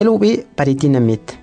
Elubi paritinamit.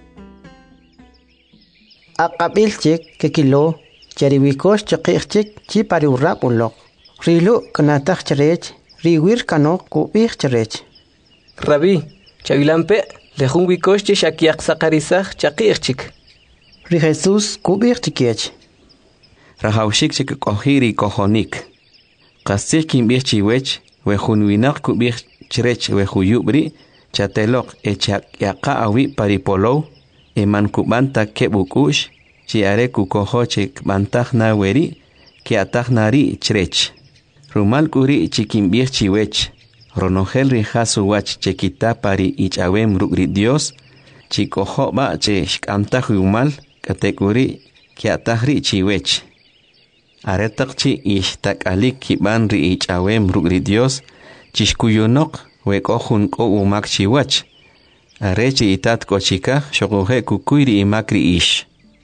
Aqabilchik kekilo chariwikosh chaqichik chi pariurap ulok. Rilu kanatak charech riwir kano kubih charech. Rabbi, chavilampe lejun wikosh shakiak sakarisach chaqichik. Ri Jesús kubih chikiech. Rahaushik chik kohiri kohonik. Qastik kimbih chiwech wejun winak kubih chirech wejuyubri chatelok echak yaqa awi paripolo eman kubanta kebukush chiare kukoho chik bantah na weri ki atah nari chirech. Rumal kuri chikimbih chiwech. Ronogel rijasu wach chekita pari ichawem rugri Dios chikoho ba che shkamtah umal kategori ki atah ri chiwech. Aretakchi ishtak alik kiban ri ichawem rugri Dios chishkuyunok wekohun ko umak chiwach. Arechi itat kochika shogohe kukuiri imakri ish.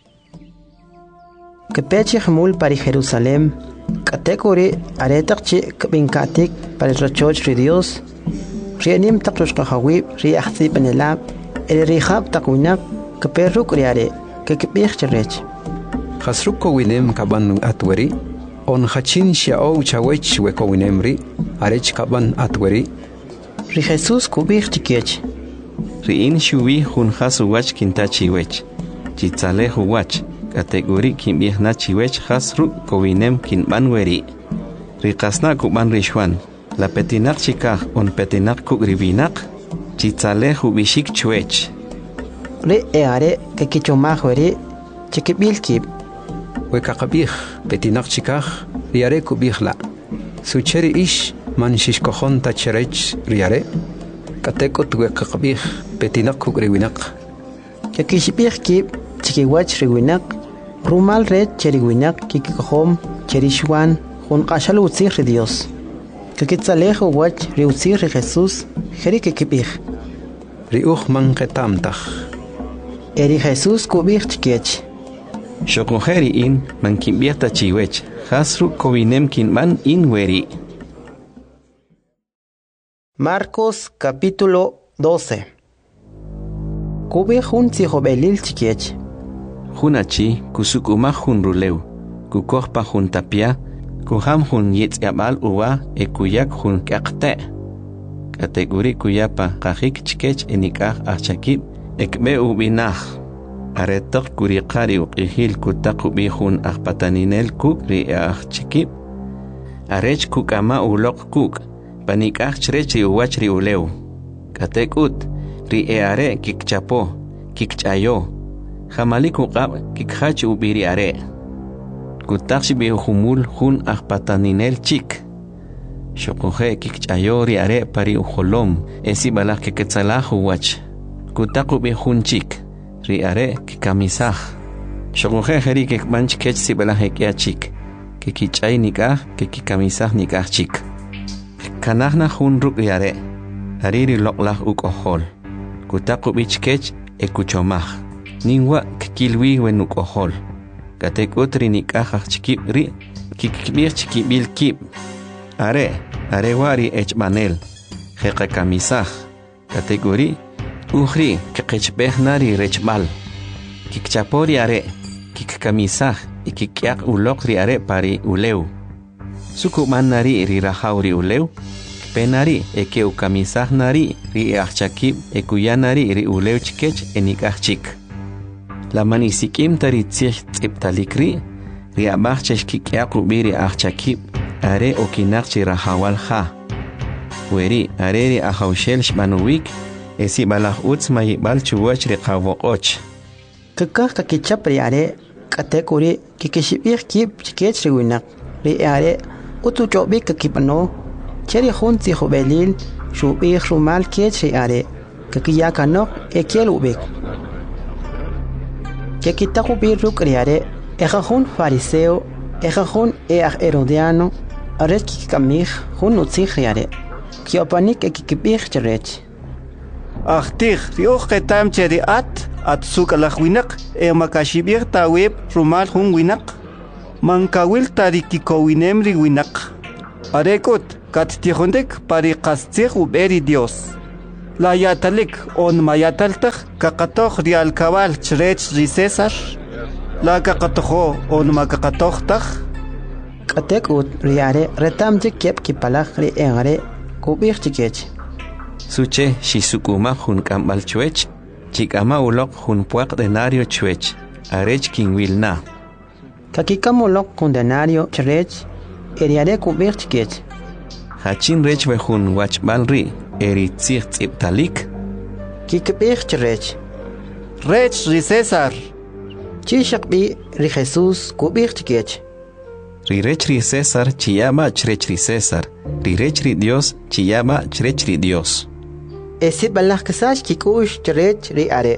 Kepechi hamul pari Jerusalem. Kategori aretakchi kbinkatik pari rachoch ri Dios. Rienim takrushkahawib ri ahzi panelab. El rihab takunak keperuk riare kekbih charech. Khasruko winem kaban atweri on hachin shiao chawech weko winemri arech kaban atweri. Ri Jesús kubih chikiech. Ri in shuwi hun hasu wach kintachi wech. Chitzale hu wach. Kategori kimbih na chiwech hasru kowinem kinban weri. Ri kasna kuban rishwan. La petinak chikah on petinak kugribinak. Chitzale hu bishik chwech. Ri eare kekichomah weri chikibil kib. Wekakabih petinak chikah riare kubihla. Sucheri ish man shishkohon tacherech riare. Katekot wekakabih petinak kugribinak. Kekishibih kib chikiwach riwinak. Rumal red cheriwinak kikikohom cherishwan hun qashal utzir ri Dios. Kekitzalejo wach ri utzir ri Jesús jeri kekibih. Riuch man ketamtach. Eri Jesús kubih chikiech. Shokojeri in man kimbih tachiwech. Hasru kowinem kinban in weri. Marcos capítulo 12. Kubih hun tzihobelil chikiech. Hunachi kusukumah hun ruleu. Kukohpa hun tapia. Kuham hun yetziabal uwa ekuyak hun kakte. Kategori kuyapa kahik chikech enikah achakib ekbe ubinah. Aretok kurikari uqihil kutakubi hun ahpataninel kuk ri chikib. Arech kukama ulok kuk. Panikah chrechi uwachri uleu. Katekut ri eare kikchapo kikchayo. Jamalik uqab kikhach ubiri are. Kutakshi bihumul hun ahpataninel chik. Shokohe kikchayo ri are pari uholom. Esi balak kiketzalahu wach. Kutaku bihun chik. Ri are kikamisah. Shokohe heri kikmanch kech si balak hekia chik. Kikichay nikah kikikamisah nikah chik. Kanahna hun ruk ri are. Hariri loklah ukohol. Kutaku bichkech ekuchomah. Ningwa kikilwi wenuk ohol. Katek utri nikahak chikib ri. Kikibir chikibil kib. Are wari echmanel. Jeka kamisah. Kategori. Uhri kikechbeh nari rechbal. Kikchapori are. Kikamisah. Ikikyak ulok ri are pari uleu. Sukuman nari ri rahauri uleu. Penari ekeu kamisah nari ri achakib ekuyanari ri uleu chikech enikah chik. La manisikim taritzich tziptalikri, riabachech kikiakubiri achakib, are okinakchi rahawal ha. Weri areri ahaushel shmanuwik, esi balach utz mayibal chuwach riqawoqoch. Kakah kakichap ri are, katekuri kikishibir kib chikech riwinak, ri are utuchobik kakipano, cheri hun tzihobelil, shubir rumal kech ri are, kakiyakanok ekiel ubik. Kekitaku birruk riare, ejajun fariseo, ejajun herodiano, aret kikamih, hun utzih riare. Kiopanik ekikibih cherech. Achtih, rioch ketam cheri at sukalach winak, makashibir taweb rumal hun winak. Mankawil tarikiko winemri winak. Arekot, kat tihondek pari kastzih uberi Dios. la yatalik on mayataltak kakatoh rial cabal chrech ri César la kakatoho on makakatoh tak Katek ut riare retam kep kipalak ri engare kubir chikech. Suche shisukuma hun kambal chuech, chikama ulok hun puak denario chuech, arech king wilna. Kakikamolok kun denario chrech eriare kubir chikech. Hachin rech we hun wachbal ri, eri tzich tziptalik. Kikbir chrech. rech ri César Chishak bi ri Jesus kubir chikech. Rirech ri César chiyama chrech ri César, rirech ri Dios chiyama chrech ri Dios. Esi balak kasash kikush chrech ri are.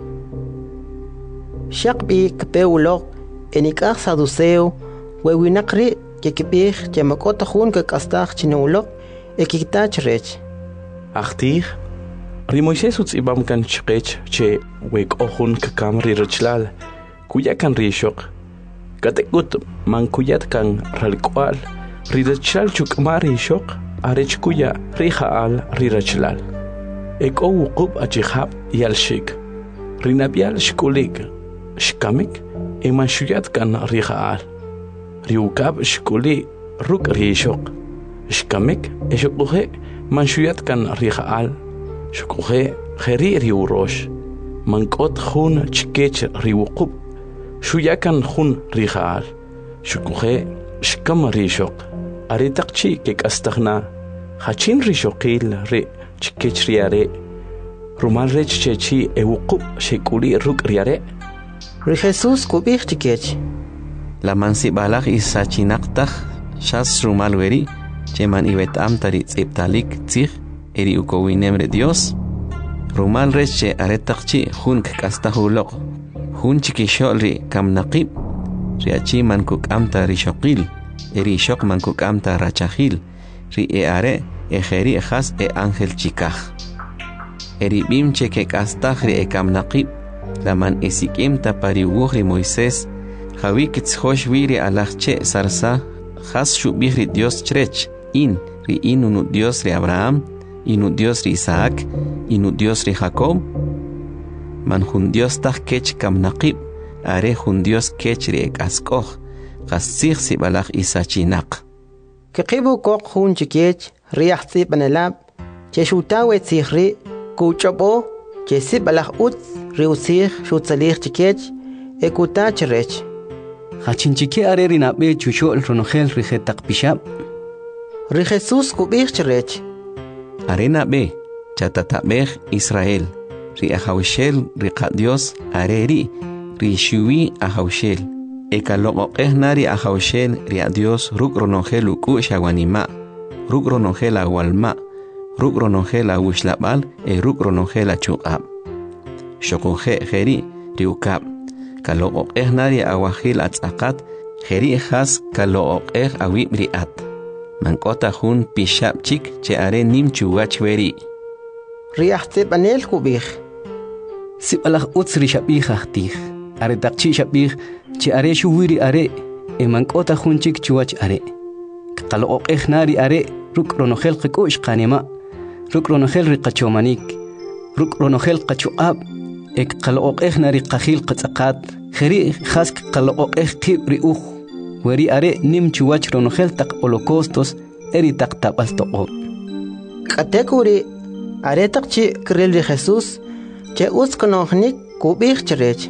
Shak bi kpeulok enikach saduceo wewinakri kikbir chemakota hun kakastach chinulok ekita chrech. Achtig, ri Moisés utzibam kan chrech che wek ohun kakam ri rechlal, kuya kan ri shok. Katekut man kuyat kan ralkwal, ri rechlal chukmari shok, arech kuya ri haal ri rechlal. Eko wukub achihab yal shik, ri nabial shkulik, shkamik, eman shuyat kan ri haal. Ri ukab shkuli ruk ri shok, shkamik eshokuhe man shuyat kan ri haal, shokuhe kheri ri urosh, man kot khun chikech ri wukub, shuyakan khun ri haal, shokuhe shkam ri shok, ari takchi kek astakhna, hachin ri shokil ri chikech ri are, rumal rech chechi e wukub shekuli ruk ri are. Ri Jesus kubir chikech. La mansi balak isachinaktak, shas rumal weri, cheman iwetam tari tziptalik tzich, eri ukowinemre Dios. Rumal reche aretakchi hun kakastahulok, hun chikishol ri kamnaqib, riachi man kukamta rishokil, eri shok man kukamta rachahil, ri are ejeri ejas e ángel chikaj. Eri bim cheke kastaj ri e kamnaqib, la man esikimta pariwuh ri Moisés, Javi kitzhosh viri alachche sarsa, has shubih ri Dios chrech, ri unu Dios ri Abraham, inu Dios ri Isaac, inu Dios ri Jacob. Man hun Dios tach kech kamnaqib, are hun Dios kech ri ek askoh, qassig si balach isachinak. Kiqibu kok hun chikech riach tzip anelab, che shutawe tzihri, kuchobo, che si balach ut riusig shutzalich chikech, ekuta chrech. Hachinchike are rinabe chucho el ronogel rijetak pishab. Ri Jesus kubir chrech. Arena be, chatatabeh Israel, ri ahawshel ri Dios areri, ri shui ahawshel. Ekalogo nari ahawshel ri Dios ruk ronogel uku shawanima, ruk ronogel awalma, ruk ronogel awushlabal, ruk ronogel achuab. Shokuhe geri ri ukab. Kalook nari awahil at akat, heri has kalook awib riat. Mangkota hun pishap chik che are nim chuwach weri. Riach tzip anel kubir. Sibalach utsri shabih achtih. Are takchi shabih, che are shuwiri are, mankota hun chik chuwach are. Kalook nari are, ruk ronogel kikush kanema, ruk ronogel rikachomanik, ruk ronogel kachuab, ek kalook nari kakhil katsaqat, kheri khask kalook kib riuh, weri are nim chuwach ronogel tak holocaustos, eri tak tabas toqo. Katekuri, are takchi kril ri Jesus, che uskonohnik kubir chrech.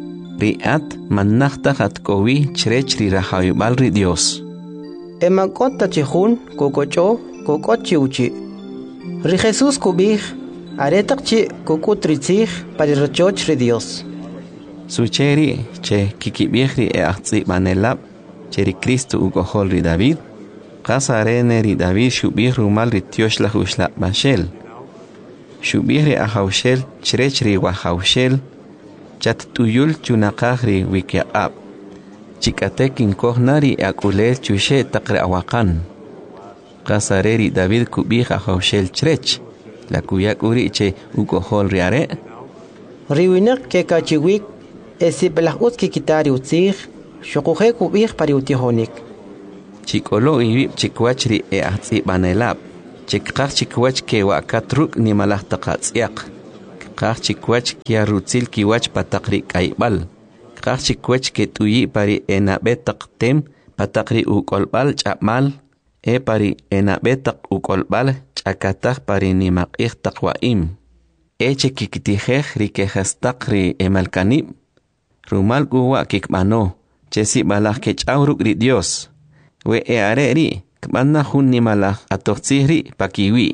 Riat mannachta at kowi chrech ri rahayubal ri Dios. Emankota chihun kokocho kokochi uchi. Ri Jesus kubir, are takchi kokutritzig parirchoch ri Dios. Sucheri che kikibihri e ahtzi manelab, cheri Cristo ugohol ri David, kasarene ri David shubih rumal ri tioshlach ushlab bashel. Shubih ri ahawshel chrech ri wahawshel, chat tuyul chunakah ri wikiab. Chikatek inkohnari akulel chushe takre awakan. Kasareri David kubih ahawshel chrech, la kuyak uriche ugohol ri are. Riwinak ke kachiwik, esi belahut ki kitari utzig, shokuhe kubih pari utihonik. Chikolo ibib chikwachri e ahtzi banelab, chikqaq chikwach ke wakatruk ni malaj taqatz'iaq qaq chikwach kia rutzil kiwach pataqri k'ayb'al qaq chikwach ke t'uyi pari enab'etaq tem pataqri uk'olb'al ch'ab'mal pari enab'etaq uk'olb'al ch'akataj pari nimaq'ij taq wa'im chikikitijej ri kejastaq ri emalkanib rumal k'uwa kikb'ano chesi balaj kech'aw ruk' ri Dios we are ri kb'ana jun nimalaj atojtzij ri pakiwi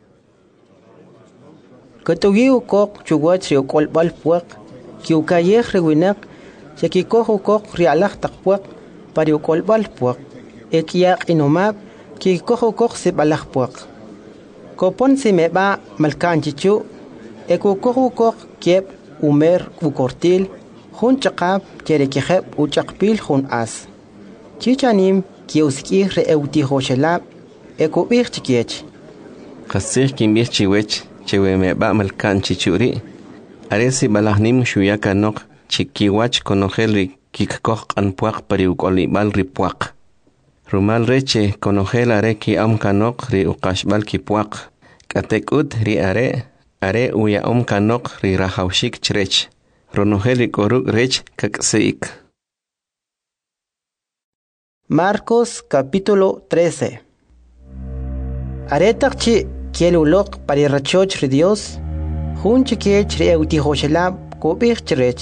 Katugi ukok chuwach ri uk'olb'al puaq kiukayej ri winaq chekikoj ukok ri alaj taq puaq pari uk'olb'al puaq kiyaq inumab kikoj ukok sib'alaj puaq kopon simeb'a malkan chichu kukoj ukok kieb umer ukortil jun chaqab cherekejeb uchaqpil jun as chichanim kiusk'ij ri ewtijoxelab kub'ij chikiech qasij kinb'ij chiwech chewemeb'a malkan chichuri aresi balajnim xuyakanoq chikiwach konojel ri kikkoj q'an puaq pari uk'olib'al ri puaq rumal reche konojel are ki'am kanoq ri uqaxb'al kipuaq k'atek'ut ri are uya'om kanoq ri rajawxik chirech ronojel ri k'oruk rech kak'si'ik Marcos capítulo 13 Aretaq chi kieluloq pari rachoch ri Dios jun chikiech ri ewtijoxelab kub'ij chirech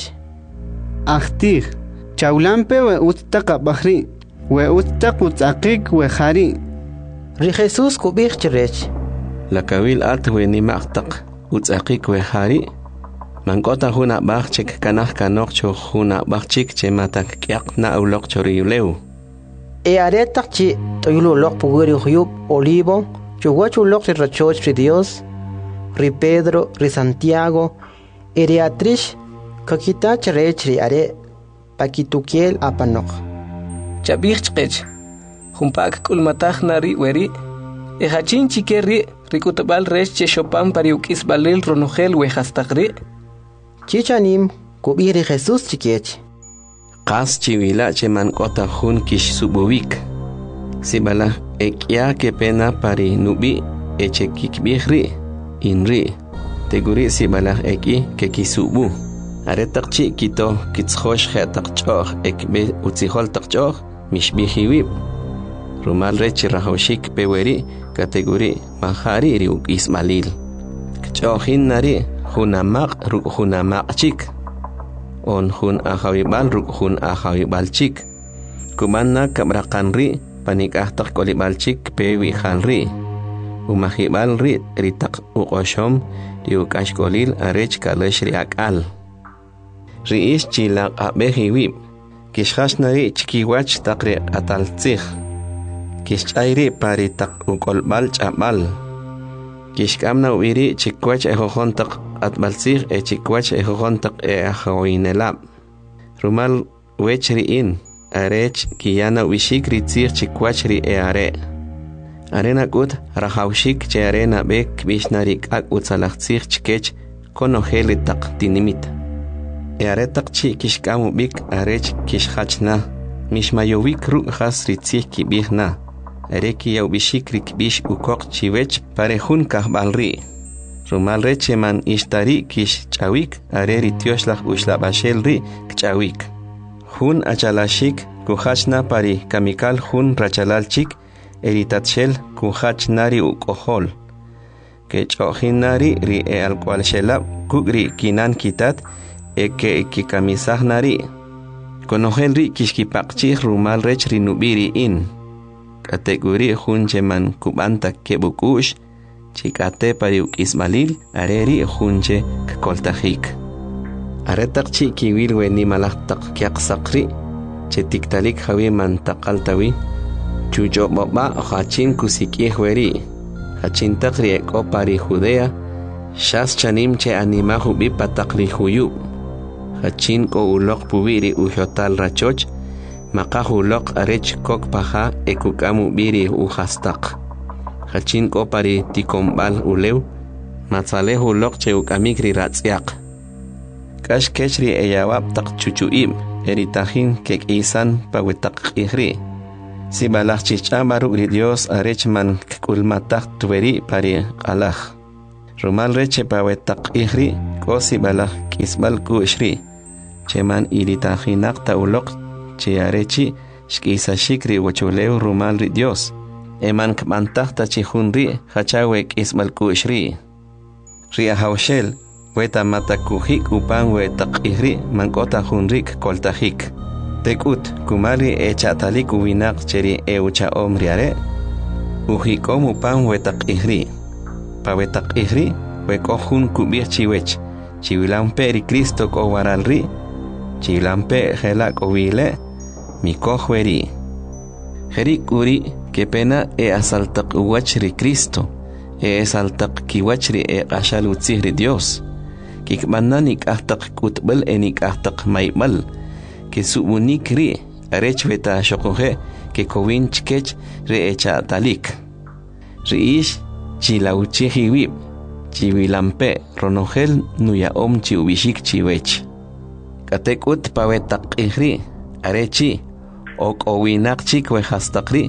Ajtij chawlampe we utztaq ab'ajri we utztaq utz'aqiq we jari ri Jesús kub'ij chirech lakawil at we nimaqtaq utz'aqiq we jari mank'ota jun ab'aj chek kanaj kanoq cho jun ab'aj chik che matak k'yaq na uloq choriyulew aretaq chi t'uyluloq puwi ri juyub olivo chuwach uloq ri rachoch ri Dios ri Pedro ri Santiago ri atrix kakitach rech ri are pakitukiel apanoq chab'ij chqech junpak k'ulmataj na ri weri hachin chike ri k'utb'al rech che xopan pari uk'isb'alil ronojel wejastaq ri chichanim kub'ij ri Jesús chikiech qas chiwila che mank'ota jun kixsubuwik sibala ek'ya kepena pari nubi eche kikb'ij ri inri teguri sibala ek'i ke kisubu aretaq chi kito kitzjox jetaq ch'oj ekbe utzijol taq ch'oj mixbijiwib rumal rechi rajawxik peweri kategori majari ri uk'ismalil kch'ojin nari junamaq ruk' junamaq chik on jun ajawibal ruk' jun ajawibal chik kumanna kabraqan ri panik'ajtaq k'olib'al chik pewi jal ri umajibal ri ritaq uq'oxom ri uk'axk'olil arech kalex ri ak'al ri'ix chilaq ab'ejiwib kixjaxna ri chikiwach taq ri ataltzij kixch'ay ri pari taq uk'olb'al ch'ab'al kixk'amna ub'iri chikwach ejojon taq atb'altzij chikwach ejojon taq ajawinelab rumal wech ri'in arech kiyana ub'ixik ri tzij chikwach ri are arena k'ut rajawxik che arena b'ek kb'ixna ri k'ak' utzalaj tzij chikech konojel ri taq tinimit are taq chi kixk'am ub'ik arech kixjachna mixmayowik ruk' jas ri tzij kib'ijna are kiyawb'ixik ri kb'ix ukoq chiwech pare jun kajb'al ri rumal reche man ixtari kixch'awik are ri tioxlaj uxlab'axel ri kch'awik jun achalaxik kujachna pari kamikal jun rachalal chik eritatxel kujachna ri uk'ojol kech'ojinari ri alk'walxelab kuk' ri kinan kitat kikamisajna ri konojel ri kixkipaqchij rumal rech ri nubi ri'in k'atek'uri jun che man kub'anta keb'uk'ux chik'ate pari uk'isb'alil are ri jun che kkoltajik aretaq chi kiwil we nimalaj taq kyaqsaq ri che tiktalik jawi man taqaltawi chuch'ob'ob'a jachin kusik'ij we ri jachin taq ri ek'o pari Judea xas chanim che animaj ub'i pataq ri juyub hachin k'o uloq puwi ri ujotal rachoch maqaj uloq arech kok paja kuk'am ub'i ri ujastaq hachin k'o pari tikomb'al ulew matzalej uloq che uk'amik ri ratz'yaq k'ax kech ri eyawab taq chuchu'ib eritajin kek'isan pawetaq q'ij ri si balach chichamaru ri Dios arechman kulmatach tueri pari alach rumal reche pawetak ihri kosi balach kisbal kushri cheman iritajinak taulok che arechi shkisa shikri wachuleu rumal ri Dios eman kmantaj tachihunri hachawek ismal kushri ri ahawshel weta matakujik upan wetak ihri mankota hunrik koltajik tekut kumari echatalik uwinak cheri eucha omriare ujikom upan wetak ihri pawetak ihri wekohun kubir chiwech chiwilampe ri Cristo ko waralri chiwilampe hela kowile mikohweri heri kuri kepena asaltak uwachri Cristo asaltak kiwachri qashal utsihri Dios kikmannanik ahtak kutbal enik ahtak maybal que subunik ri arechweta shokoje que kowin chkech re echa talik riish chilauchihiwib chiwilampe ronogel nuya om chiubishik chiwech katekut pawetak ihri arechi ok owinak chikwe hastakri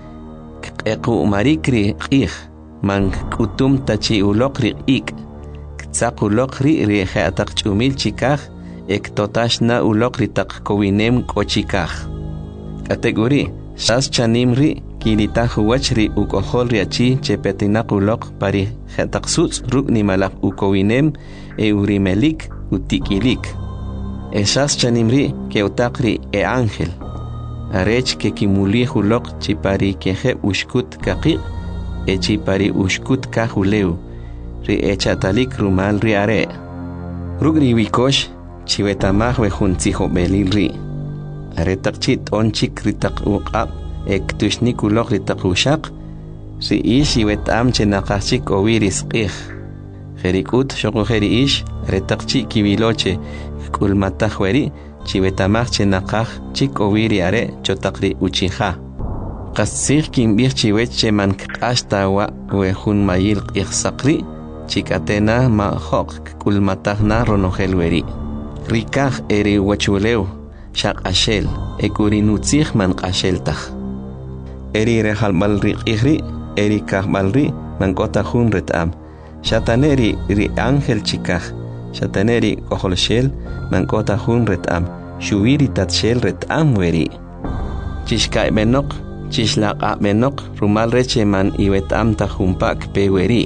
eku marikri ih man kutum tachi ulokri ik tsakulokri ri khatak chumil chikaj ek totashna ulokri tak kowinem kochikaj kategori shas chanimri kilitah wachri ukoholri achi chepetinak ulok pari khatak suts rukni malak ukowinem urimelik utikilik shas chanimri keutakri ángel arech ke kimuli hulok chipari keje ushkut kaqi chipari ushkut kahuleu ri echatalik rumal ri are rugri wikosh chiwetamaj wejuntsijo belilri are takchit onchik ritak uqab ek tushnikulok ritak ushaq ri ish iwetam chenaqachik owiris qih jerikut shoko jeri ish retakchi kibiloche kulmatajweri chiwetamaj chenaqaj chik owiri are chotaqri uchija qasir kimbir chiwech cheman qashta wa wejun mayil qihsaqri chikatena ma hok kulmatajna ronojelweri rikaj eri wachuleu shaq ashel ekurinutzij man qasheltaj eri rejalbal riqihri eri kahbalri man kotajun retam shataneri ri ángel chikaj shataneri koholshel man kotajun retam shuwiri tatshel retam weri chishkai benok chishlaqa benok rumal reche man iwetam tajumpak pe weri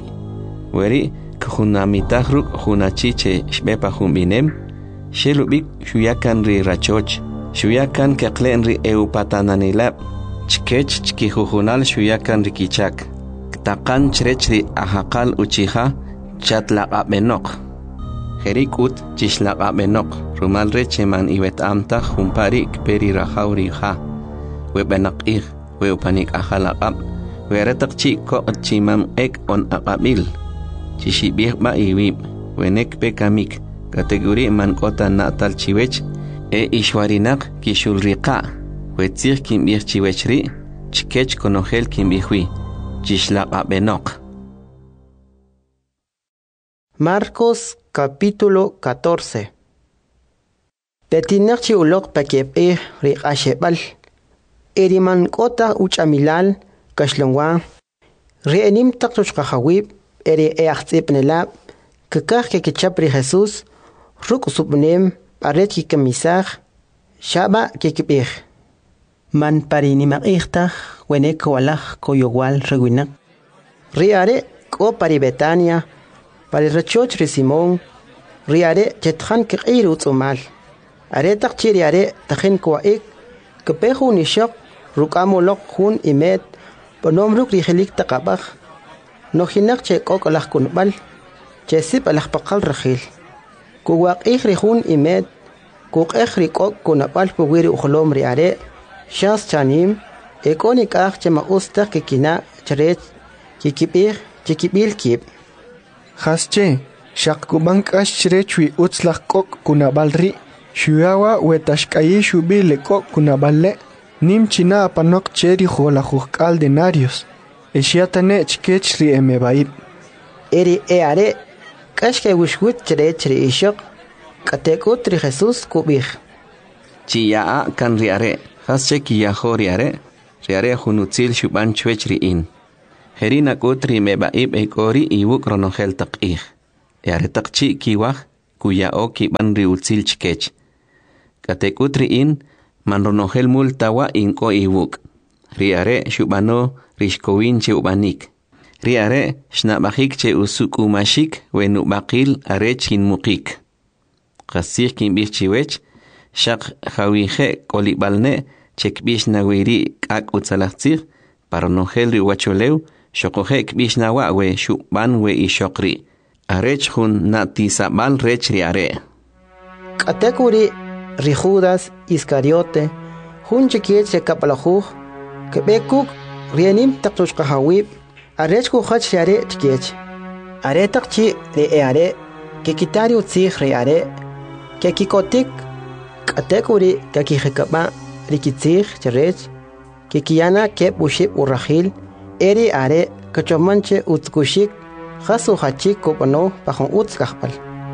kujunamitaj ruk junachiche shbepa jumbinem shelubik shuyakan ri rachoch shuyakan keqlen ri eupatananilab chkech chkijujunal shuyakan ri kichak taqan chrech ri ahaqal uchija chatlaqa benok jerikut chishlaqa benok rumal reche man iwetam tajumparik peri rajauri ja webenaqij weupanik ajalaqab weretak chiko chimam ek on aqabil chishibih ba iwib wenek pekamik kategori man kota natal chiwech ishwarinak kishulriqa wetzir kimbih chiwechri chkech konogel kimbihwi chishlaqa benok. Marcos capítulo 14. Tetinakchi ulok pakep riqashebal eriman kota uchamilal kashlongwa reenim taktushqahawib eri eachtzipnelab kakaj kekichapri Jesús ruk subnem paret kikamisaj shaba kikibij man parinimaqijtaj wenek walaj koyowal rewinak riare ko pari Betania pari rachoch ri Simón riare chetjan kiqir utzumal are takchiri are tajin kwaik kepeju nishok rukamolok jun imet ponom ruk rijelik taqabaj nojinak che kokolaj kunbal che sip alaj paqal rajil kuwaqij rijun imet kuqej rikok kunabal puwiri ujlom riare shas chanim ekonik aj che maustaj kikina chrech kikibij chikibil kib hasche shaq kubank ash chrechwi utzlaj kok kunabalri shuyawa wetashkayi shubile kok kunaballe nim china panok cheri jolajujkal denarios eshiatane chkech ri emebaib eri eare kashke wishwit chrech ri ishok katekut ri Jesús kubij chiyaa kan riare hasche kiyajoriare riare junutzil shuban chwech riin. Herina kutri mebaib ekori iwuk ronogel taqih. Eare taqchi kiwah kuya o kiban riutzil chkech. Kate kutri in man ronogel multawa inko iwuk. Riare shubano rishkowin che ubanik. Riare shnabahik che usukumashik wenu bakil arech kin mukik. Qasih kin bichiwech shaq khawije kolibalne chekbish nawiri ak utzalachtir para nogel riwacholew shokoje kbish nawa we shuban we ishokri. Arech hun nati sabal rech riare. Katekuri rijudas Iscariote hun chikiet se kapalajuj kebekuk rienim taktushkahawib arech ku khach riare chikiet. Are takchi re are que quitario tzig riare que kikotik katekuri kakijekaba rikitzig cherech que kiana ke bushib urrahil eri are kachomanche utkushik khasu hachik kopano pajon utskahpal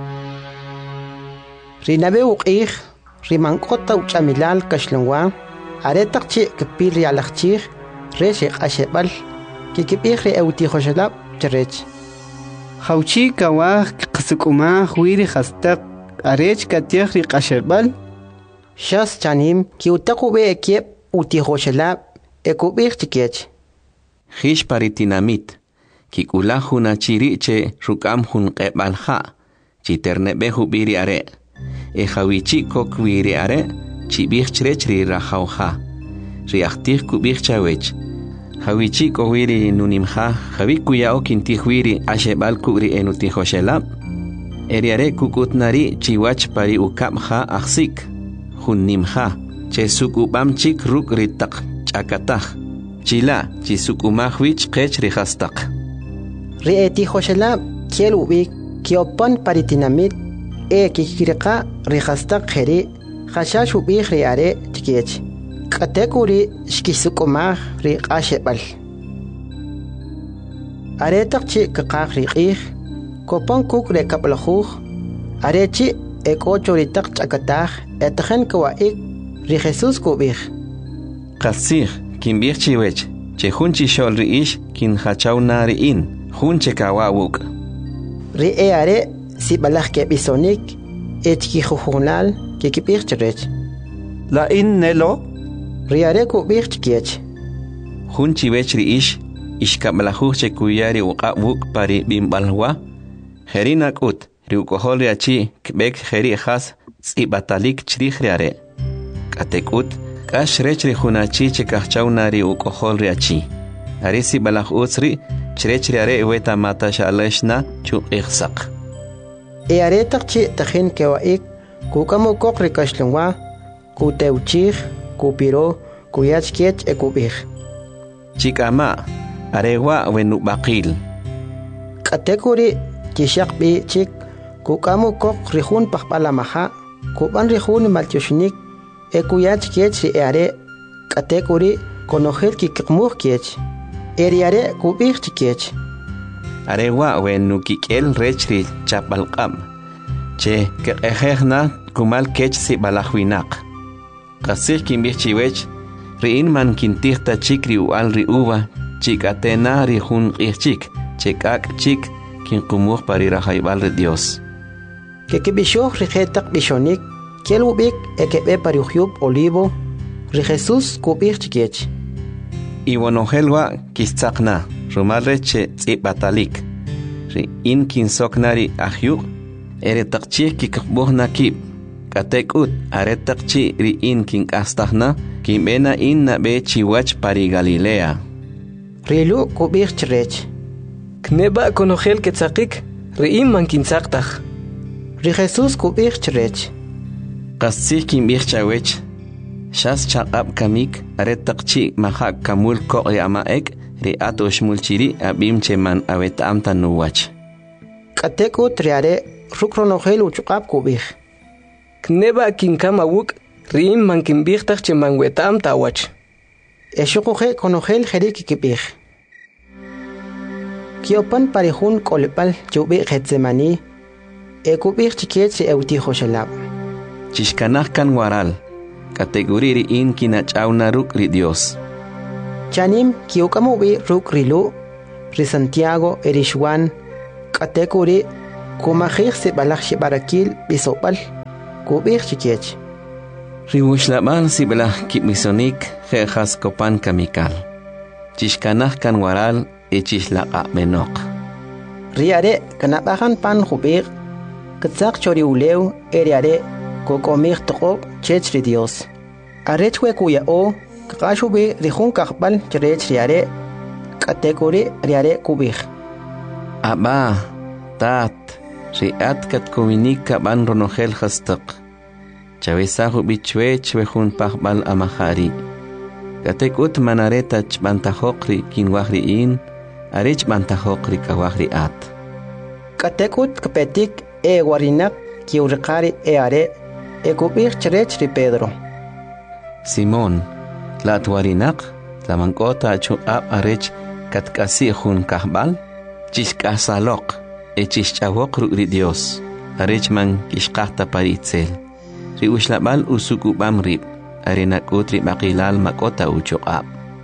rinabe uqih rimankota uchamilal kashlangwa are takchi kepil rialachchig reshik ashebal que kipih re eutijoshalab cherech Hauchi kawah qsukuma huiri khastak arech katiah ri qashebal shas chanim ki utaku be ekiep utijoshalab ekubih chikech Hish paritinamit ki kula huna chiri che rukam hun qebalha chiterne behu biri are e hawichi kok wiri are chi bih chri rahauha riachtir kubih chawech Hawichi ko wiri nunimha hawiku ya okintih wiri ashebal kugri enutijoshelab eriare kukutnari chiwach pari ukabha aksik hunnimha che sukubam chik ruk ritak chakatah chila chi sukumahwich qech rihastak rietijoshelab kiel ubik kiopan paritinamit kikirqa rihastak kheri khashash ubik riare chikech katekuri shkisukumah ri qashebal aretak chi qaq riqih kopan kuk re kaplajuj arechi ekochoritak chakatah etjen kwaik ri Jesus kubih qasih kinbih chiwech che hunchi shol riish kin hachawna riin hunche kawawuk ri are sibalaj ke bisonik etki jujunal ke kipih cherech la in nelo riare kubih chikiech hunchi wech riish ishkablajuj che kuyari uqawuk pari bimbalwa herina kut riukohol riachi kbek heri khas tsibatalik chrih riare katekut kash rechri hunachi che kahchawnari ukohol riachi arisi balaj utsri chrechri are weta mata shaleshna chu ihsaq are takchi tahin kewaik kukamo kokri kashlungwa kuteuchih kupiro kuyachkiech ekubih chikama arewa wenu baqil katekuri kishaqbi chik kukamo kok rihun pahpalamaha kuban rihun maltyoshnik ekuyachkiech are katekuri konojel kikmuh kiech eriare kubih chikiech arewa wenu kikel rechri chapalqam che kehna kumal kech si balahwinaq qasih kinbih chiwech riin man kintihta chikri ual ri uva chikatena ri hun qihchik chekak chik kinqumuh parira haybal ri Dios kekibishoh ri khetak bishonik kelubik ekebe pariuhyub olivo ri Jesus kubih chikech iwonohelwa kistzaqna rumalre che tsibatalik ri in kinsoknari ahyu ere taqchih kikbuhna kib katekut aretaqchi ri in kinkastahna kimbena inna be chiwach pari Galilea rilu kubih chrech kneba konogel ketzaqik ri man kinsaqtaj ri Jesus kubih chrech qasih kimbih chawech shas chaqab kamik aretaqchi mahak kamul ko yamaek ri atosh mulchiri abim cheman awetam tanuwach katekut riare rukronogel uchqab kubih kneba kinkama wuk rim man kimbihtaj che man wetam tawach eshuquje konogel jerik kibih kiopan parihun kolpal chubi Getsemani ekubih chikiech se eutijoshalab chishkanaj kan waral kategori ri in kinachawna ruk ri Dios chanim kiukamubi ruk rilu ri Santiago erishwan katekuri kumajir se balak shibarakil bisopal kubir chikiech riwushlaban sibla kimisonik jejas kopan kamikal chishkanaj kan waral echishlaqa menok riare kanabajan pan jubir katzak chori uleu eriare kokomir toqob chechri Dios arechwe kuya o kashubi rijun kakbal cherech riare katekuri riare kubir aba tat riat kat kominik kaban ronogel khastaq chavesahu bichwe chwejun pahbal amahari katekut manareta chbantajokri kinwahri in arech bantajokri kawahri at katekut kapetik warinak kiurikari are kubir cherech ri Pedro Simón tlatwarinak tlamanqota chu ab arech katkasi jun kahbal chishkasalok echishchawok ri Dios arechman kishqahta paritzel ri ushlabal usukubam rib arenakut ri maqilal makota uchuqab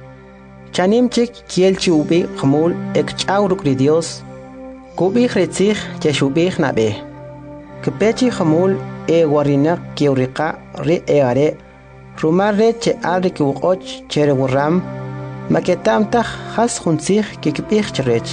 chanim chik kielchi ubi khmul ekchawruk ri Dios kubi khretzig cheshubi nabe kepechi khmul warinak kiuriqa ri are rumare che alri kiuqoch chere wuram maketam takh khas khunzig kikbich cherech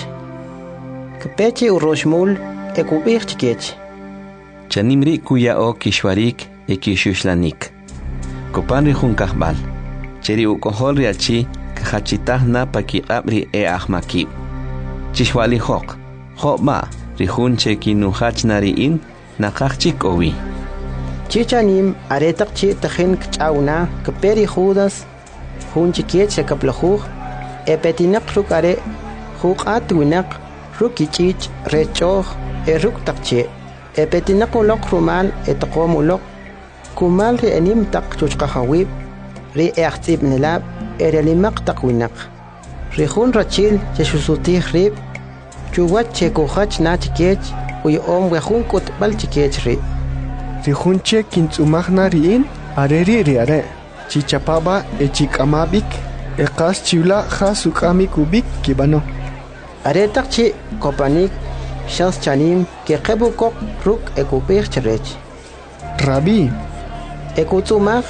kepechi uroshmul ekubich chikech chanimri kuya o kishwarik ekishuslanik kopanri jun kahbal cheri ukohol riachi khachitahna pakiqabri ahmaki chishwali hok khoma rihun chekinu khachnari in naqachik owi chichanim aretak chi takhin kchauna kperi Judas jun chikiech kaplahu epetinak rukare huqat winak rukichich rechoh eruk takche epetinak ulok rumal etqomulok kumal ri anim tak chuchqahawib ri ehtib nilab erelimaq taqwinak ri jun rachil chesutih rib chuwat chekuhach na chikech uy om wejun kutbal chikech ri Rijunche kintzumagna riin areri riare chichapaba echikamabik eqas chibla khasukami kubik kibano aretak chi kopanik shas chanim ke qebukok ruk ekupir cherech Rabi ekutzumag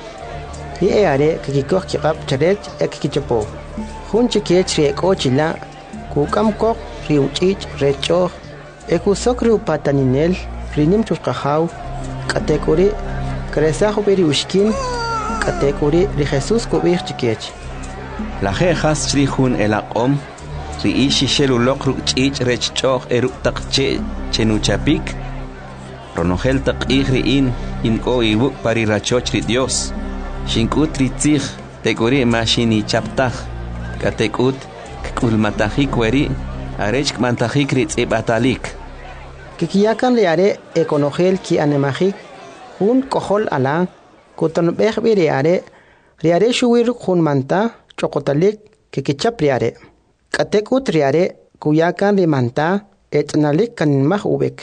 hi are kikikok kikap cherech ekikichapo junche kech ri ekochila kukam kok riuchich recho ekusok riu pataninel rinim chuqahaw katekuri kresahu beri ushkin katekuri ri Jesus kubir chikech la jejas chrijun elaqom ri ishi shelulok ruchich rechchoh eruk taqche chenuchapik ronogel taqih ri in ko iwu pari rachoch ri Dios shinkut ri tzig tekuri mashini chaptaj katekut kulmatahik weri arech mantajik ri tsibatalik kikiyakan liare ekonogel ki anemajik jun kohol ala kutonbeh biriare riare shuwir jun manta chokotalik kikichap riare katekut riare kuyakan ri manta etnalik kanmaj ubek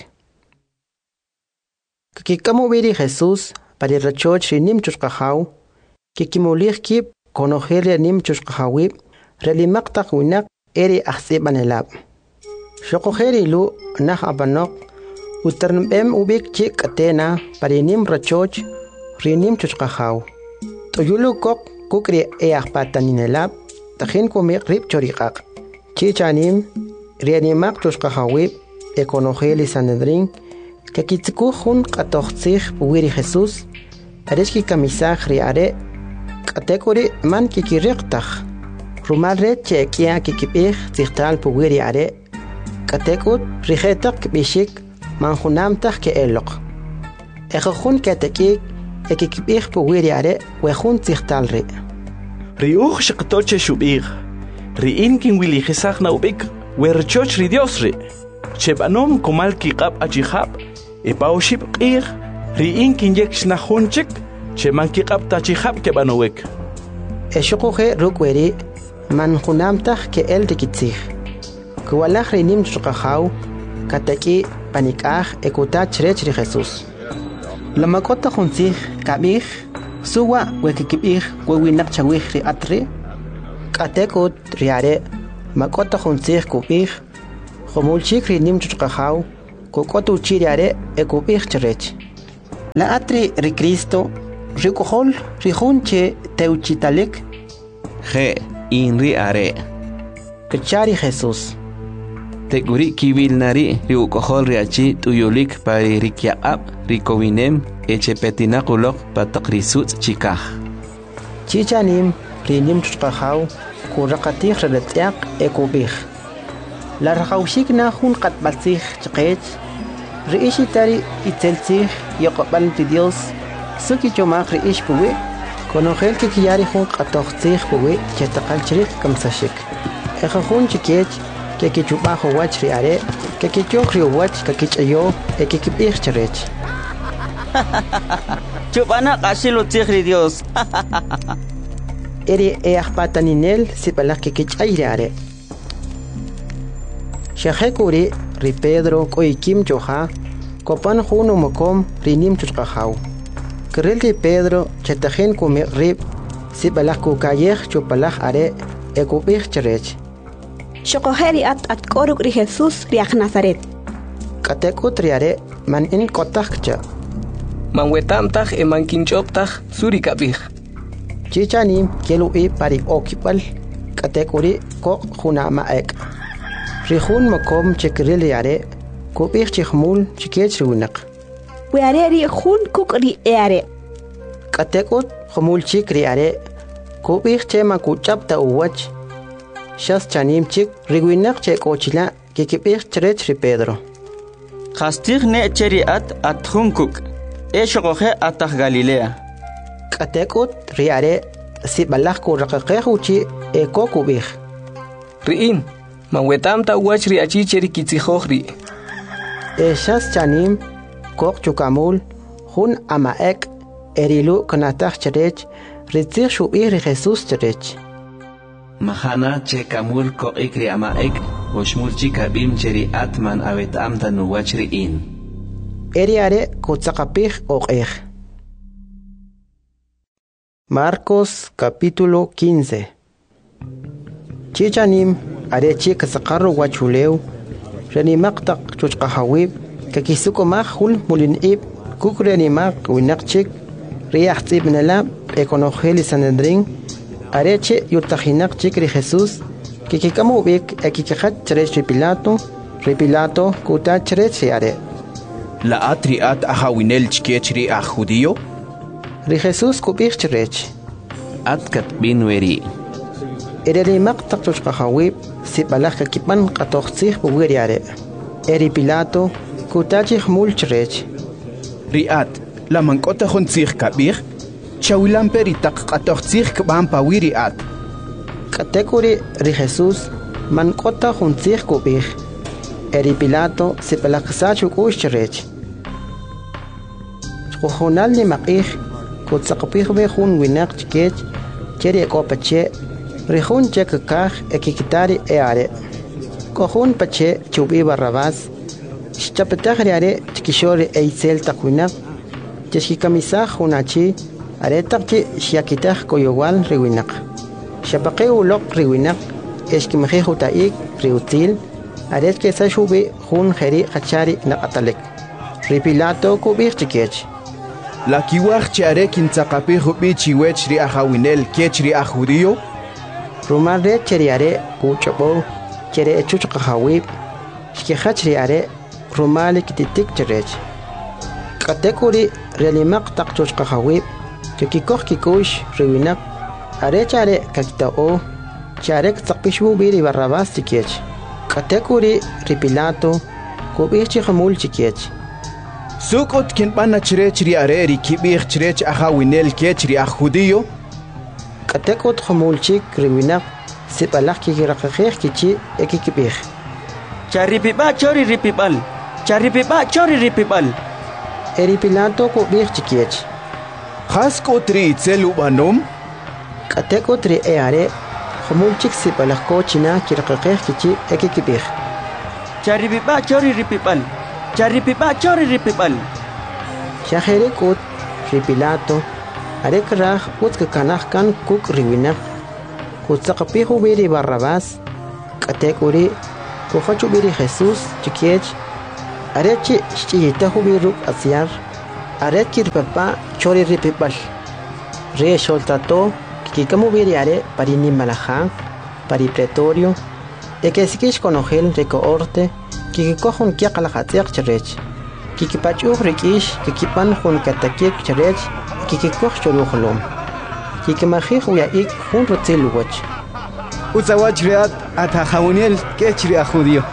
kikikamu biri Jesus pari rachoch rinim chuqahaw kikimulich kip konogel rinim chuqahawib relimaq taqwinak eri ahsibanelab shokogeri lu nah abanok uternbem ubik chik atena parinim rachoch rinim chuchqahaw toyulu kok kukri eahpataninelab takhin kumik rib choriqaq chichanim rianimaq chuchqahawib ekonogeli sanedrin kakitziku jun qatoqtzij puwiri Jesus arechki kamisaj riare katekuri man kikiriqtaj rumal red chekia kikibij tzijtal puwiri are katekut rijetak bishik manjunamtaj ke elok ejojun ketekik ekikibij puwiri are wejun tzijtal ri riuj shiqtoche shubij riin kin wili jesaj na ubik werchoch ri Dios ri chebanom komal kiqab achihab epaushib qij riin kin yek shnahunchik cheman kiqab tachihab kebanowek eshuquje rukweri manjunamtaj ke el rikitzij kuwalaj rinim chuqahaw kataki panikaj ekuta chrech ri Jesus lamakota juntzij kabij suwa wekikibij wewinaq chawij ri atri Katekut riare makota hunzir kubih khomul chikri nim chuqahaw kokotu chiriare ekubih cherech. La atri ri Cristo rikuhol rihunche teuchitalik Je inri are. Kachari Jesús. Teguri kibil nari riukohol riachi tuyulik pari rikiaab rikowinem echepetinakulok patakrisut chikah. Chichanim rinim chuqahaw kuraqatih relatiaq ekubih. La raqawshikna hun qatbalsih chqech riishitari itzelsih yoqbal ti Dios suki chomaq riish puwe konogel que kiyari hun qatoqsih puwe chetaqal chrik kamsashik ejajun chikech que kichubajo wach riare que kichokri wach que kichayo ekikibih cherech chupana qasilo tigri Dios eri eahpataninel sipalak que kichayriare Shahekuri ri Pedro koikim choha kopan hunu mokom rinim chuqahaw Kerel ri Pedro chetajen kume rib sibalak kukayeh chupalak are ekubih cherech Shokoheri at koruk ri Jesús riak Nazaret Katekut riare man in kotakcha Man wetamtaj e man kinchoptaj surikabih Chichanim kelui pari okipal katekuri kok hunama ek Rihun mokom chekril yare kubih chikhmul chikech runak Weare ri hun kuk ri eare Katekut khmul chikri are kubih chema kuchapta uwach Shas chanim chik riguinak che kochila kikibih cherech ri Pedro Khastig ne cheri at hunkuk e shokohe atah Galilea Katekut riare sibalak kuraqaqehuchi e kokubih Riin man wetamta wach riachi cheri kitzijohri Shas chanim kok chukamul hun amaek erilu kanatah cherech ritzih shubih ri Jesús cherech Mahana che kamul ko ikri amaek oshmul chikabim cheri atman awet amta nuwachri in. Eriare kutzakapih oqeh. Marcos capítulo 15. Chichanim are chik sakarro wachuleu renimaktak chuchqahawib kakisukomah hul mulinib kukrenimak winakchik riachtib nalab ekonogeli sanedrin areche yutajinak chikri Jesús kikikamovik ekikajat cherech ri Pilato kuta cherech are La atriat ahawinel chkechri a judío ri Jesús kubich cherech Atkat binweri Ereri maqtaq chuchqahawib sibalaj kipan qatoqsih buweri are eri Pilato kutachih mul cherech Riat la mankota khontzih kabir Chawilan peritak qatoqsih kban pawiri at Katekuri ri Jesús mankota juntzih kubih eri Pilato sipalaqsach ukush cherech Chujunal ni maqih kutsaqpih be jun winak chkech cheri kopache rihun chekakaj ekikitari eare kohun pache chubi Barrabás chapetagri are chkishori eisel takwinak cheskikamisaj hunachi aretakchi shiakitaj koyowal riwinak shapaqe ulok riwinak eskimjeju taik riutil aretke sashubi jun jeri qachari naqatalek ri Pilato kubih chikech La kiwaj chare kintzaqapih bi chiwech ri ahawinel kechri a judío Roman re cheriare kuchobo chere chuchqahawib shkihachri are romali kititik cherech Katekuri relimaq taqchuchqahawib kikikoh kikush riwinak arechare kakitao charek tsaqpishu biri Barrabás chikech Katekuri ri Pilato kubih chikhamul chikech Sukot kinpana chirech ri are ri kibih chirech ahawinel kechri a judío Katekut khamul chik riwinak sipalaq kikiraqaqih kichi ekikibih Charipipa chori ripipal Charipipa chori ripipal Eri Pilato kubih chikech Khaskotri itzelu banom Katekutri eare khamul chik sipalaq kochina kiraqaqih kichi ekikibih Charipipa chori ripipal Charipipa chori ripipal Shaherekut ri Pilato arekraj utkakanaj kan kuk riwinak kutsaqapi hubiri Barrabás katekuri kuhachubiri Jesús chikiech arechi chiyita hubiruk asiar arechi papa chori ripipal re soltato kikamubiri are parini malaja pari pretorio ekesikish konogel rekoorte kikikohun kiaqalaqatiaq charech kikipachuq rikish kikipan hun katakik charech kikikoh choluqlom kikimajij uyaik hun rotziluwach utsawach reat atajawuniel kechri a judío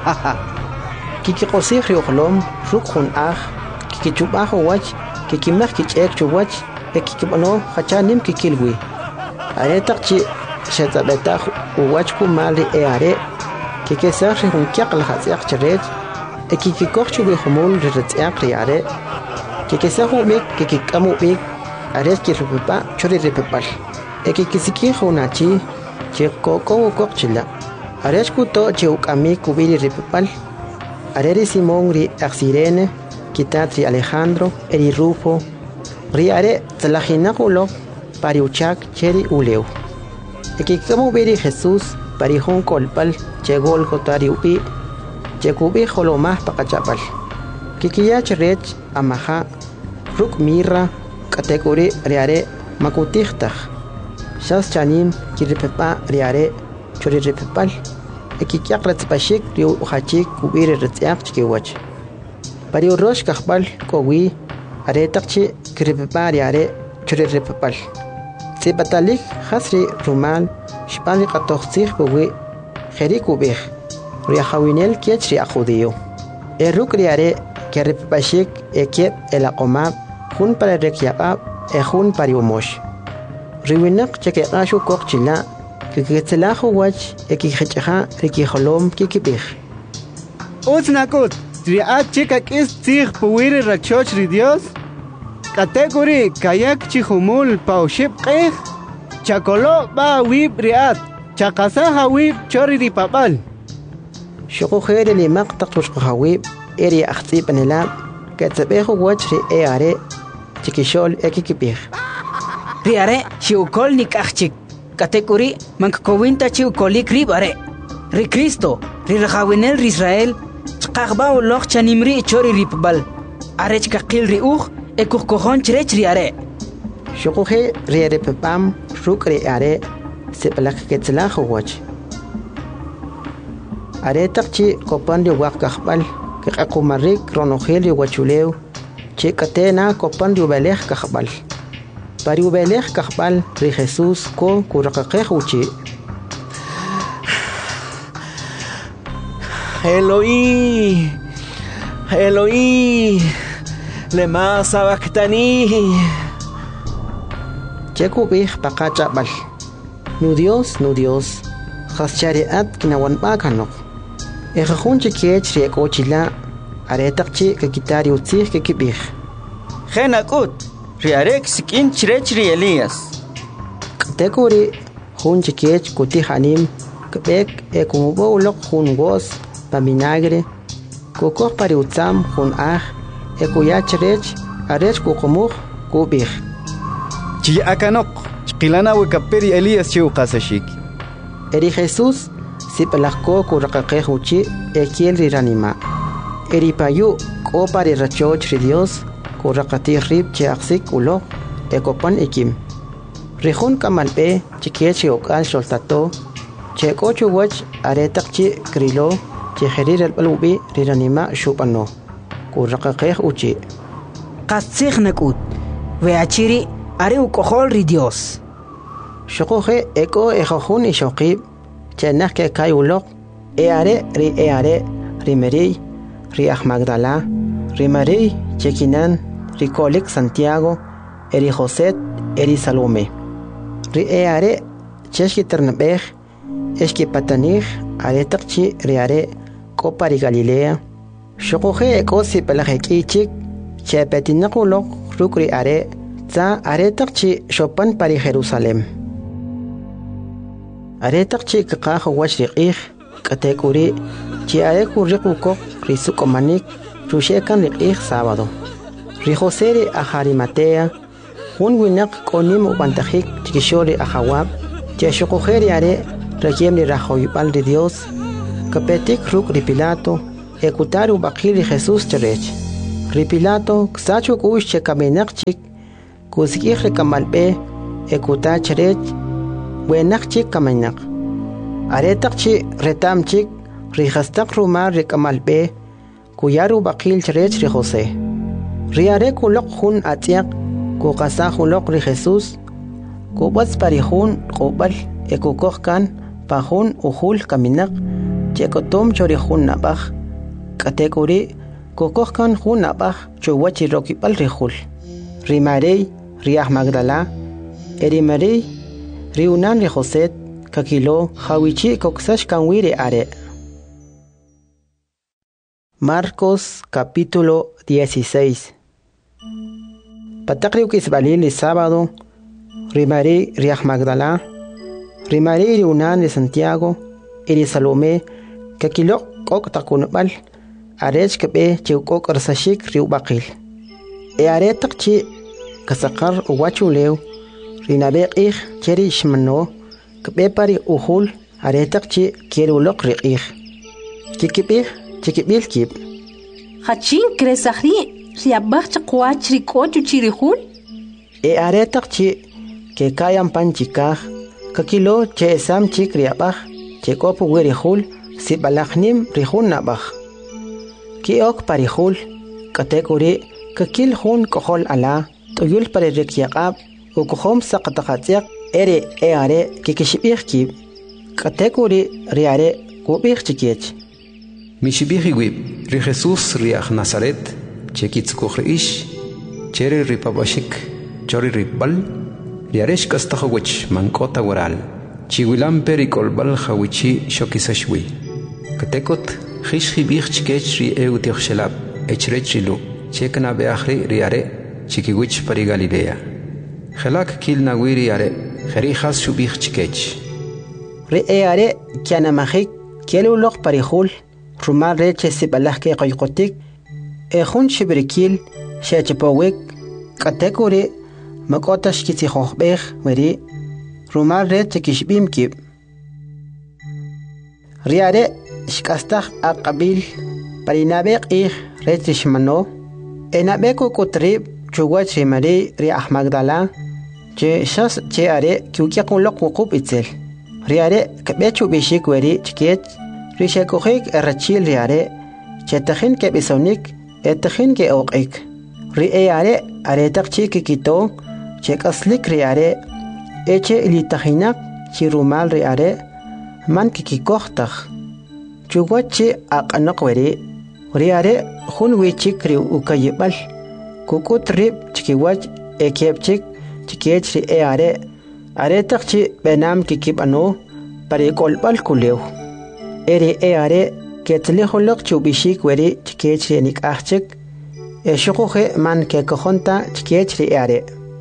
kikikosij rioqlom ruk hun aj kikichubaj uwach kikimaj kich'ek chuwach ekikibano hachanim kikilwi aretaq chi xetabetaj uwach kumal ri eare kikesaj ri hun kiaqalaqatiaq charech ekikikoh chubi humul ri retziaq ri are kikesaj ubik kikikamu-bik ares kirripipa chori ripipal ekikisiki hunachi chikoko kokchila ares kuto chiukami kubiri ripipal areri Simón ri Axirene kitat ri Alejandro eri Rufo ri are tlajinakulo pari uchak cheri uleu ekikamu biri Jesús pari hun kolpal chegol kotari upi chekubi holomah pakachapal kikiyach rech amaja ruk mirra kategori riare makutihtaj shas chanim kiripepa riare chori ripepal ekikiaq retzpashik riu hachik kubiri retziaq chikiwach pari urosh kahpal kowi aretaqchi kiripepa riare chori ripepal sipatalik hasri rumal shpali qatoqsij kowi jeri kubij riajawinel kiech ri judío eruk riare keripepashik ekiep elaqomab hun para rekyaqab jun para umosh riwinaq chekeqashu kokchila kikitzelaju wach ekijechja rikijolom kikipij utsnakut riat chikakis tzij puwiri rakchoch ri Dios kategori kayak chihumul pauship qej chakolo ba wib riat chaqasaja wib chori ri papal shukujeri limaq taqtushqajawib eri aqtsipanelab ketzebejo wach ri eare chikishol ekikipij riare chiukol nikachik kategori mankowinta chiukolik ribare ri Cristo ri rajawinel ri Israel chqaqba uloq chanimri chori ripbal arech kaqil ri uj ekujkojon chrech riare shukuje riare pepam ruk ri are sepalak ketzlaj wach are taqchi kopan ri waq kaqbal kaqaqumarik ronogel wachuleu chikatena kopan riubelej kaqbal pariubelej kaqbal ri Jesús ko kuraqaqej uchi Eloí Eloí lema sabactani chekubij paqachapal nu Dios jaschariat kinawan bakano ejajun chikiech ri ekochila aretaqchi kakitari utzij kikibij Genakut riarek sikin chrech ri Elías kategori jun chikiech kutij anim kbek ekumubo uloq jun gos pa vinagre kokoj pari utzam jun aj ekuyach rech arech kuqumuj kubij chi akanok qilana wikaperi Elías chiu qasashik eri Jesús sipalajko kuraqaqej uchi ekiel ri ranima eri payu k'o pari rachoch ri Dios kuraqatij rib che aqsik uloq ekopan ikim rijun kamalb'e chikiech ok'al xoltato che k'o chuwach aretaqchi krilo che jeri relb'al ub'i ri ranima xub'ano kuraqaqej uchi qastzij nak'ut weachiri are uk'ojol ri Dios shukuje eko ejojun ixoqib chenaj kekay uloq eare ri Meriy ri aj Magdala ri Mariy chekinan ri kolik Santiago eri Joset eri Salome ri eare cheshkiternabej eshkipatanij aretaqchi ri are kopa ri Galilea shukuje eko sipalajek'ichik chepetinaq uloq ruk ri are tza aretaqchi xopan pari Jerusalem aretaqchi kaqaj wach ri q'ij k'atek'uri chi are kuriqukoq ri suk'omanik ruxekan ri q'ij sábado ri José ri aj Arimatea jun winaq k'onim ub'antajik chikixol ri ajawab Cheshokojeri are rayem ni rajoypal de Dios. Kapetik ruk ri Pilato ekutaru bakili Jesús cherech. Ri Pilato ksacho kush che kamenakchik kusikih re kamalbe ekuta cherech wenakchik kamenak. Aretakchi retamchik ri hastak rumar re kamalbe kuyaru bakil cherech ri José. Ri are kulok hun atiak kukasa hulok ri Jesús kubats parihun kubal ekukokkan pahun uhul kaminak chekotom chorihun nabaj kategori kokokkan hun nabaj chuwachi rokipal rihul rimarey riah Magdala erimarey riunan ri José kakilo hawichi koksash kanwire are. Marcos capítulo 16. Patakriuk isbalil el sábado rimarey riah Magdala rimarey riunan de Santiago iri Salomé kakilo kok takunbal arech kebe chukok arsashik riubakil aretak chi kasakar uwachulew rinabek ich cheri shmano kebe pari uhul aretak chi kierulok riqih kikibih chikibil kib hachin kresahri riabach chaqwach rikochu chirihul aretak chi que kayan panchikaj kakilo che sam chik riabaj che kopu wirihul si balachnim rihun nabaj ki ok parihul kategori kakil hun kohol ala toyul pare rekyaqab u kohom saqataqatiq ere are kikishibih kib kategori riare kubih chikech Mishibih wib ri Jesús riach Nazaret chekitskukh chere ripabashik chori ripbal Yaresh kastahawich mankota waral chiwilam perikolbal hawichi shokisashwi katekot khishhi bichkechri eutioxelab echrechilu chekna beakhri riare chikiwich pari Galilea khalak kilna wiri are kharihas shubichkech ri are kana mahik kelulok parihul rumar reche sibalahke qayqotik ehun shibrikil shachapawek katekori makotash kiti khokhbeh meri rumar red tikishbim kib riare shkastah aqabil parinabek ih retishmano enabeko kutrib chuwach meri ri Magdala che shas che are kyukyaqun loqub itzel riare kabechu bishik weri chket rishakohik arachil riare chetakhin ke bisonik etakhin ke oqik ri are aretak chikikito chekaslik riare eche ilitahinak chirumal riare man kikikohtaj chuwachi aqanaqweri riare hunwi chikri ukayibal kukut rib chikiwach ekepchik chikech ri are aretakchi benam kikibano parikolbal kulew eri are ketlihulok chubishik weri chikech ri nikachik eshuqoje man kekojonta chikech ri are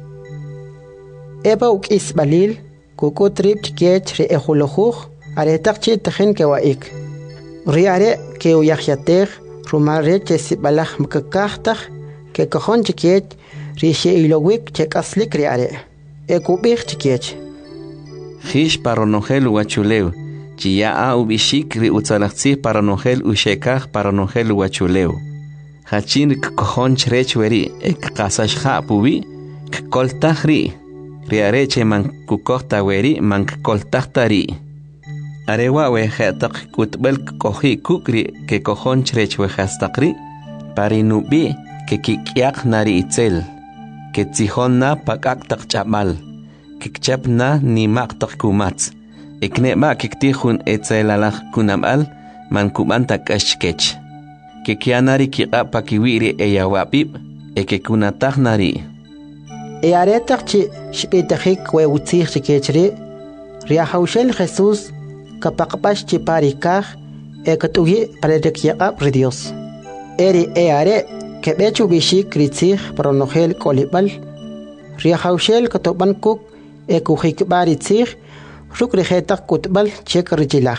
eba ukis balil kukutrib chikech ri ejulujuj aretakchi tajen kewaik riare ke uyaxyatej rumare chesibalaj mkakajtaj kekojon chikech ri sheilowik chekaslik riare ekubij chikech Hish paronogel uachuleu chiya a ubishik ri utzalachzi paronogel ushekaj paronogel uachuleu hachin kojon chrech weri ek qasashja pubi koltajri riareche man kukohta weri man koltajtari arewa we khataq kutbel kohi kukri ke kojon chrech we hastaqri parinubi ke kikyaq nari itzel ke tzihonna pakaqtaq chamal ke kchapna ni maqtaq kumatz ekne ma kiktihun etzelalaj kunamal man kumanta kashkech que kianari kiqa pakiwiri eyawapib eke kunatajnari aretakchi shpitajik we utzij chikechri riahaushel Jesús kapaqpash chiparikaj ekatugi parerekyaqab ri Dios eri are kebechu bishik ritzij paronogel kolibal riahaushel katoban kuk ekujikbar itzij ruk rijetak kutbal chek richilaj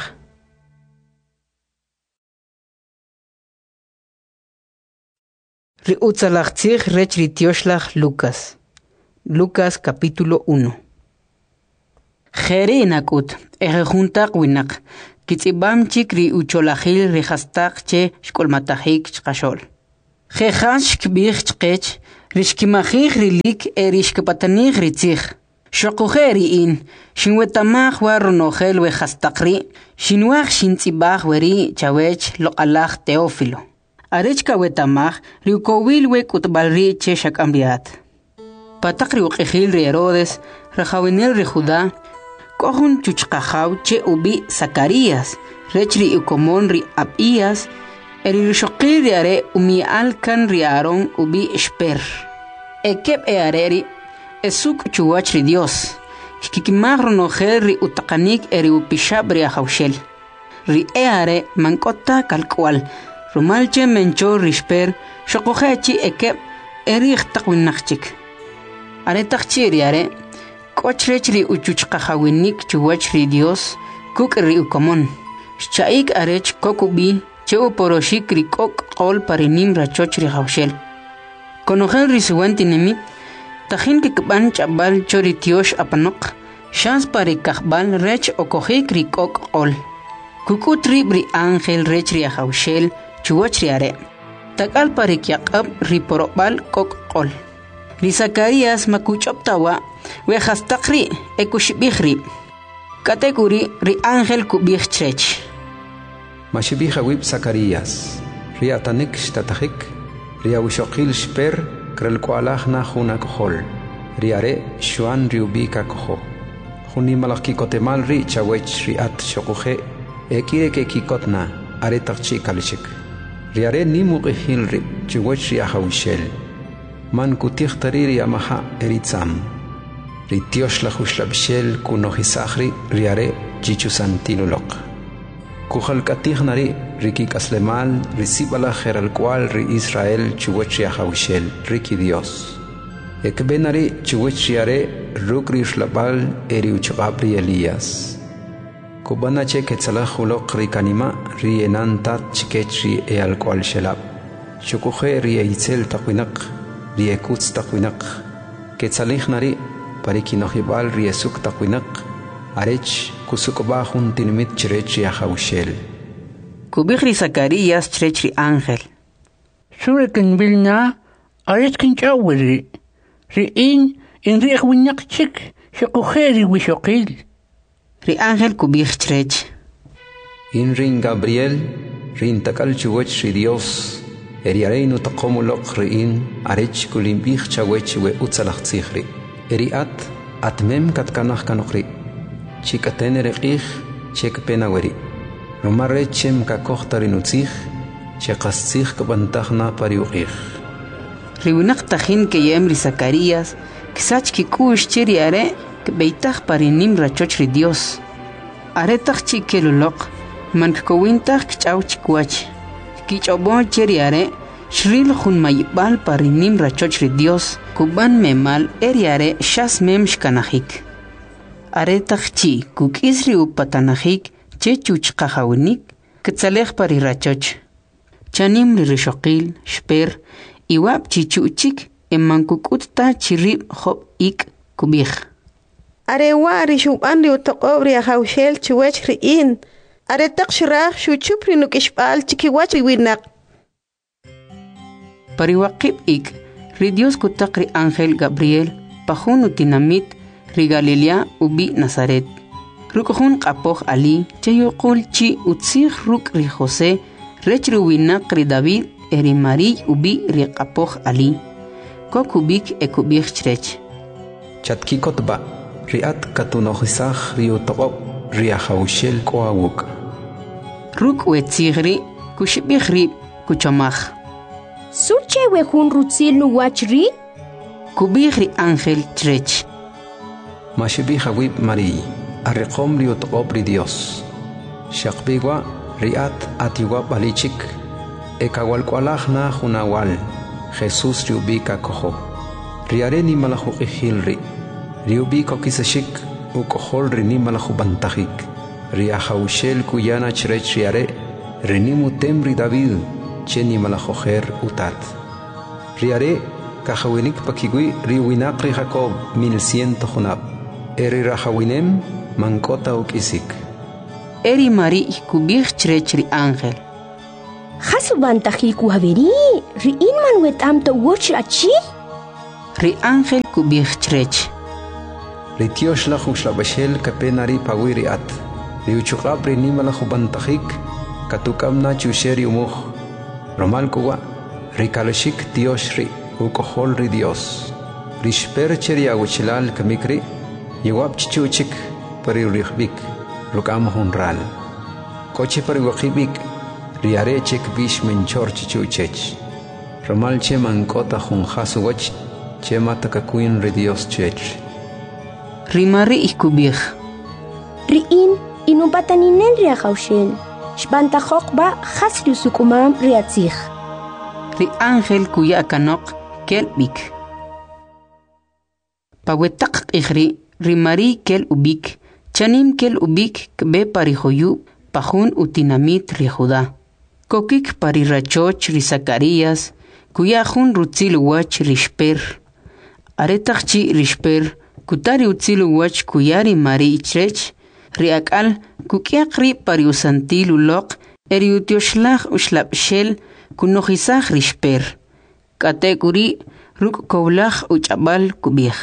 Riutzalachtzig rech Lucas. Lucas capítulo 1. Jere nakut, juntaq winak. Kitzibam chik ri ucholajil ri hastaq che shkolmatajik chqashol. Jejas kbih chqech, rishkimajij rilik erishkpatanij ritzij. Shokujeri in, shinwetamaj wa ronojel we hastaqri, shinwaj shintzibaj weri chawech loqalaj Teófilo. Arechka wetamaj riukowil we kutbalri che shakambiat. Patak riuqijil ri Herodes, rajawinel ri Judá, Kohun chuchqajaw che ubi Zacarías, rechri ukomon ri Abías, eririshokil ri are umi alkan ri Aarón ubi Esper. Ekeb areri, esuk chuwach ri Dios, kikimag ronojel ri utakanik eri upishab ri ajawshel. Ri are mankota kalkwal, rumalche mencho ri Esper, shokojechi ekeb eri ikhtakwinakchik. Are takchi ri are, Kochrechri uchuchqajawinik chuwachri Dios, kukri ukomon. Shaik arech kokubi, cheu poroshik ri kok qol parinim rachochri hawshel. Konojel risuanti nimit, tajin kikban chabal chori tiosh apanok, shans pari kahbal rech okojik ri kok qol. Kukutri bri ángel rechri hawshel, chuwachri are. Takal pari kyaqab ri porobal kok qol. Ri Zacarías makuchoptawa, we hastaqri ekushbihri. Kategori ri ángel kubih chrech. Mashibiha wib Zacarías. Ri atanik shtatajik. Ri awishokil shper krelkoalaj na juna kohol. Ri are shuan ri ubika koho. Juni malaki kotemal ri chawech ri at shokuje. Ekire ke kikotna are takchi kalishik. Ri are nimugihil ri chuwech ri ahawishel. Man kutih tariri amaha eritzam. Ritiosh la Jushlabshel kunohisahri riare chichusantinulok. Kujalkatih nari riki kaslemal risibala jeralcual ri Israel chuwechria hawshel riki Dios. Ekbenari chuwechriare rukri shlabal eri uchabri Elías. Kubanache ketzalahulok rikanima ri enantat chikechri e alcual shelab. Shukuje ri eitzel takwinak ri ekutz takwinak. Ketzalih nari Parikinohibal riesuk takwinak, arech kusukobahun tinimit chirechri ahawshel. Kubihri Zacarías chirechri ángel. Surekin bilna, aretkin chawiri. Riin riek winyak chik, shokujeri wishokil. Ri ángel kubih chirech. Rin Gabriel, rin takal chuwech ri Dios, eriareinu takomulok riin, arech kulimbih chawech we utzalachzichri. Eriat atmem katkanach kanokri. Chikaten erekich chek penaweri. Romarechem kakochtarinutzich chekaszich kabantachna pariuchich. Riunak tajin ke yem ri Zacarías, kisach kikush chiri are kbeitach parinim rachochri Dios. Are tach chikelulok, man kkowintach kchaw chikwach. Kichobon chiri are Shril jun mayibal parinim rachochri Dios, kuban memal eriare shas mem shkanajik. Are tachchi kuk isri upatanajik che chuchqajawinik, ketzalej pari rachoch. Chanim li rishokil, shper, iwab chichuchik, emankukutta chirib hop ik kubij. Are wa rishuban li utaqobri ahawshel chuwech riin. Are takshiraj shuchupri nukishbal chikiwach winak. Pariwakib ik, ri Dios kutak ri ángel Gabriel, pajun utinamit, ri Galilea ubi Nazaret. Rukujun kapoj ali, chayokul chi utzig ruk ri José, rech ri winak ri David, eri Mari ubi ri kapoj ali. Kokubik ekubik chrech. Chatkikotba, ri at katunohisaj ri utoqob, ri ahawshel koawuk. Ruk wetzigri, kushibik ri kuchomaj. Suche wehun rutzil nuwachri? Kubihri ángel trech. Mashibija wib Mari, arriqom ri utqobri Dios. Shaqbigwa riat atiwab alichik, ekawalkwalajna junawal, Jesús riubika kojo. Riareni malajuqijilri, riubiko kisashik, ukohol rini malajubantajik. Riahaushel kuyana chrech riare, rinimutem ri David, cheni malajojer utat. Riare, kajawinik pakigui riwinakri Jacob 1100 junab. Eri rajawinem, mankota ukisik. Eri mari kubih ri ángel. Hasubantaji kuhaveri, ri inman wetam to watch achi? Ri ángel kubih chrech. Ri Dios la bashel kapenari pawiri at. Ri uchukab ri nimala hubantajik, katukam na chusheri umuj. Romal kuwa, ri kalashik Dios ri, ukohol ri Dios. Ri shpercheri aguchilal kamikri, yewab chichuchik pari rihbik, rukam hunral. Koche pari wakibik, riare chek bish menchor chichuchech. Romal che mankota hun hasuwach, che matakakuin ri Dios chech. Rimari ikubih. Riin inubataninel riakaushel. Shbantajok ba hasri sukumam riatzich. Ri ángel kuya kanok kelbik. Pawetak ikhri rimari kel ubik. Chanim kel ubik kbe parihoyu pahun utinamit ri Judá. Kokik pari rachoch ri Zacarías kuya hun rutzil wach rishper. Aretachchi rishper kutari utzil wach kuyari mari ichrech. Riakal kukiakri pari usantil ulok eriutioshlag ushlapshel kunojisag rishper. Katekuri ruk koblag uchabal kubih.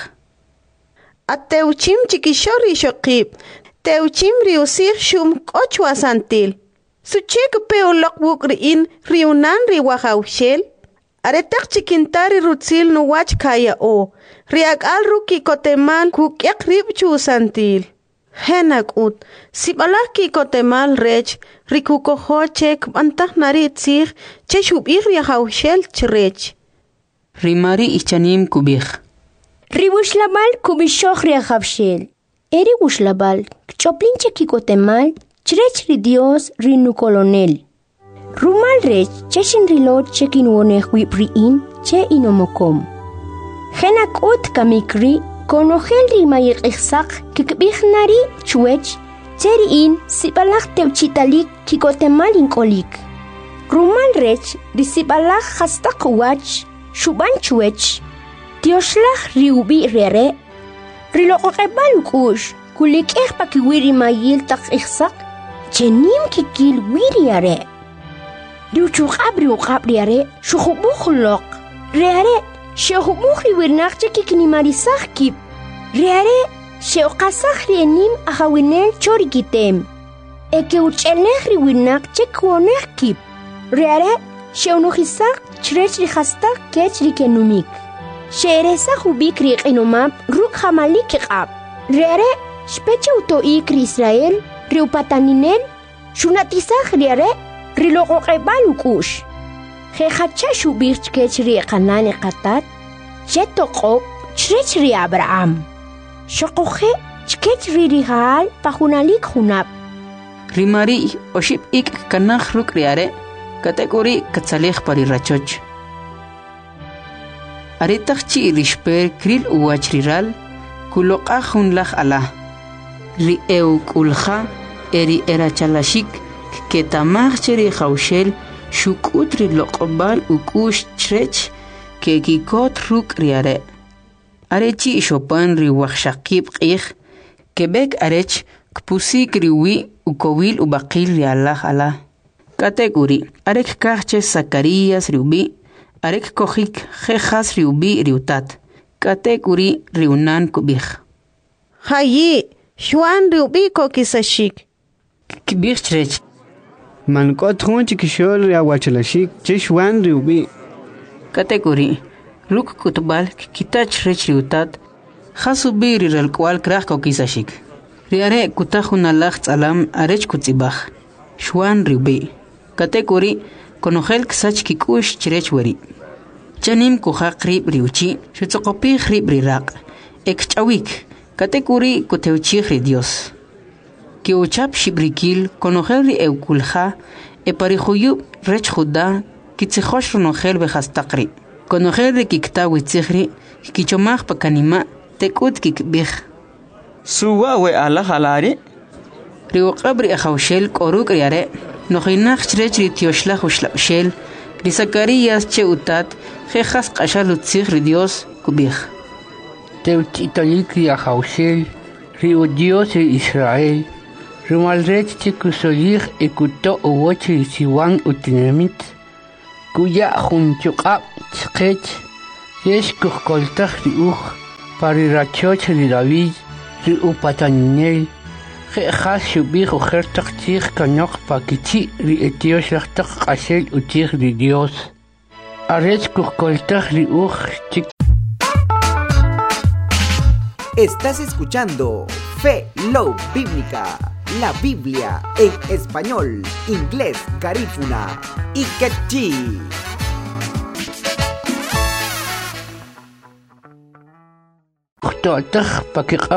Ateuchim chikishori shokib. Teuchim riusir shum kochwa santil. Suchek peolok bukriin riunan riwahaushel. Aretak chikintari rutzil nuwach kaya o. Riakal ruki kotemal kukiak ribchu santil. Henak ut, sibalaki kotemal rech, rikuko hochek bantah narit sir, cheshub riahaushel chrech. Rimari ichanim kubih. Riwushlabal kubishok riahaushel. Eri wushlabal, choplinche kikotemal, chrech ri Dios rinu colonel. Rumal rech, cheshin rilot chekin woneh wipriin, che inomokom. Henak ut kamikri, konogel rimayik ihsak kikbikhnari chuech teriin sibalak teuchitalik kikotemal inkolik. Rumal rech risibalak hastak wach shuban chuech. Dioslak riubi rere. Rilokokebal ukush kulik pakiwiri mayil tak ihsak chenim kikil wiri are. Riuchukab riare shukubukhulok. Reare Shehumukhri wirnakche kiknimarisach kip. Reare sheokasach rienim ahawinel chorikitem. Eke uchelechri wirnakche kwonech kip. Reare sheunuchisach chrech rihastak kech rikenumik. Sheeresach ubik riqinumab ruk hamalik iqab. Reare shpeche utoik Israel riupataninel shunatisach reare riloqoqebal ukush. Hechacha shubich kechri kanani qatat chetokop chrechri Abraham shokoche chkechri rihal pahunalik hunap Rimari oship ik kanach rukriare kategori katsalech pari rachoch Aritachchi rishper kril uachriral kulokahun lach ala ri kulha eri erachalashik ketamachri khaushel Shukutri loqbal ukush chrech kekikot ruk riare. Arechi shopan riwachshakib qih kebek arech kpusik riwi ukowil ubaqil rialah ala. Kategori arek kahche Zacarías riubi arek kohik jejas riubi riutat. Kategori riunan kubih. Hayi Juan riubi kokisashik. Kibih chrech. Mankot hun chikishol riawachalashik cheshwan riubi. Kategori ruk kutbal kitach rech riutat hasubi riralkwal krach kokisashik. Riare kutahun alach alam arech kutzibach. Shwan riubi. Kategori konogel ksach kikush chrech weri. Chanim kuhak rib riuchi shutzokopih rib rirak. Ekchawik. Kategori kuteuchih ri Dios. Que uchap shibrikil konogel ri eukulha e parihuyu rech Judá kitzihosh ronogel behastakri konogel ri kikta witzihri kichomach pakanima tekut kikbih suwa we ala halari ri uqabri ahawshel koruk riare nohinach chrech ri tioshlach ushlapshel ri Zacarías che utat jejas qashal utzih ri Dios kubih Teuchitalik ri ahawshel río Dios de Israel, rumalret chikusolich ekuto uochi siwan utinemit, kuya junchukap chkech, yesh kukoltach riuch, parirachoch ri David, ri upatanel, Khas shubih ujertak tig kanok pakichi ri etios lachtak kasel utig ri Dios. Arech kukoltak ri chik. Estás escuchando Fe Low Bíblica, la Biblia en español, inglés, garífuna y quechí. Kukoltak pakik